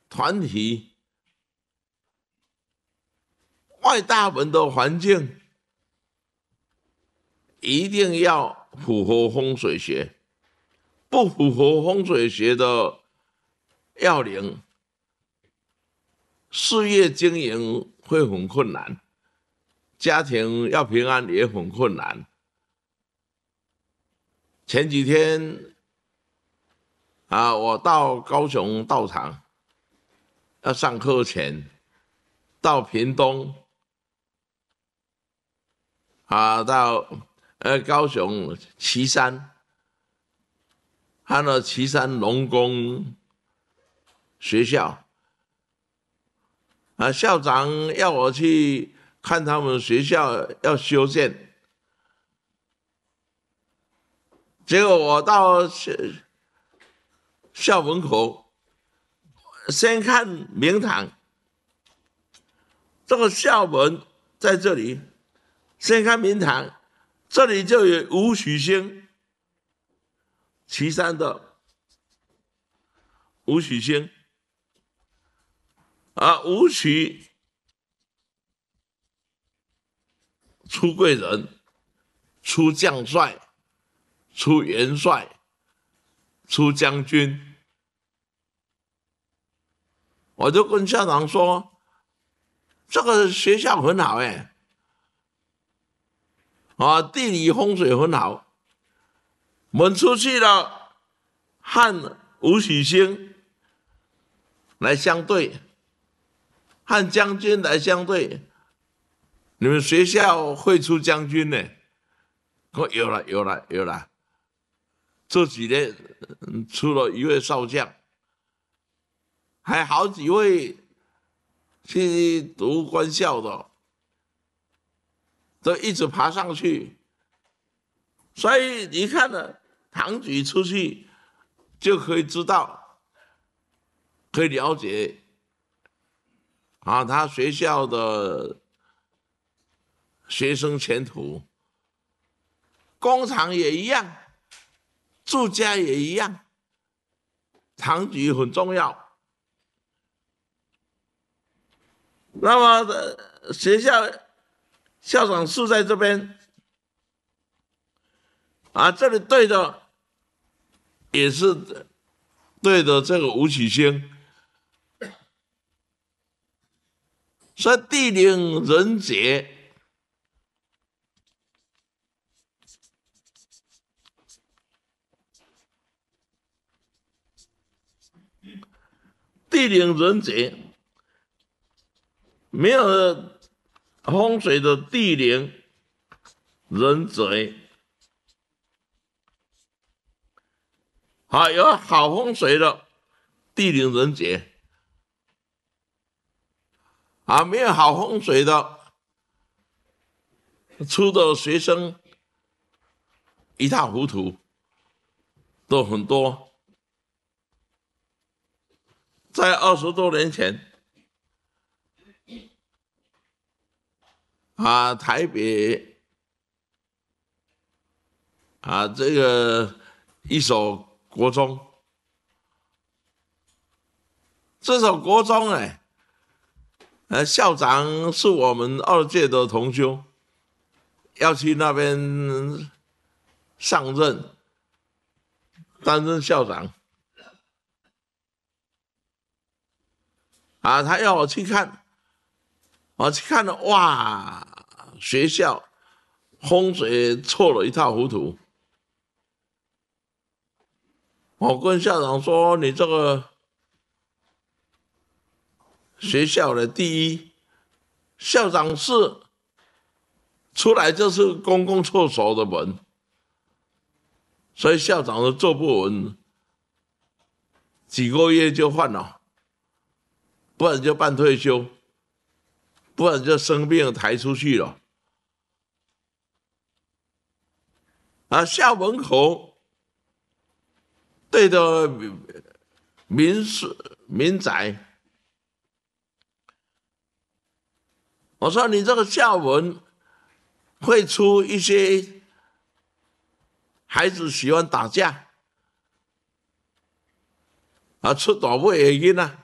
团体外大门的环境一定要符合风水学，不符合风水学的要领，事业经营会很困难，家庭要平安也很困难。前几天我到高雄道场，要上课前到屏东到高雄旗山，看了旗山农工学校校长要我去看他们学校要修建。结果我到校门口，先看明堂，这个校门在这里，先看明堂，这里就有吴许星，旗山的吴许星吴许出贵人，出将帅，出元帅，出将军。我就跟校长说，这个学校很好地理风水很好，我们出去了和吴许星来相对，和将军来相对，你们学校会出将军呢？我有了，这几年出了一位少将，还好几位去读官校的，都一直爬上去。所以你看呢，唐举出去就可以知道，可以了解他学校的学生前途。工厂也一样，住家也一样，堂局很重要。那么学校校长室在这边这里对的也是对的这个吴许星，所以地灵人杰。地灵人杰，没有风水的地灵人杰，有好风水的地灵人杰，没有好风水的，出的学生一塌糊涂，都很多。在20多年前台北这个一所国中，这所国中校长是我们2届的同修，要去那边上任，担任校长他要我去看，我去看了，哇，学校风水错了一塌糊涂。我跟校长说，你这个学校的第一校长室出来就是公共厕所的门，所以校长都坐不稳，几个月就换了，不然就办退休，不然就生病抬出去了。校门口对着民宅，我说你这个校门会出一些孩子喜欢打架出大尾的囡仔，